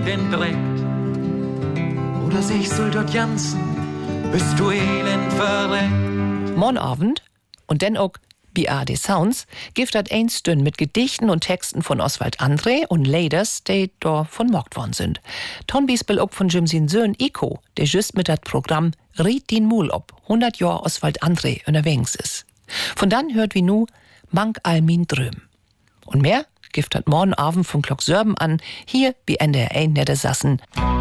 den Dreck. Oder sich soll dort janzen, bist du elend verreckt. Morgen Abend und dann auch bei ARD Sounds gibt das ein Stünd mit Gedichten und Texten von Oswald André und Ladies, die da von mockt worden sind. Ton Biespel auch von Jim sin Söhn Ico, der just mit das Programm Riet din Mul ob 100 Jahre Oswald André unterwegs ist. Von dann hört wie nu Mank all min Dröm. Und mehr gibt das morgen Abend von Glock Sörben an, hier wie NDR1 der Sassen.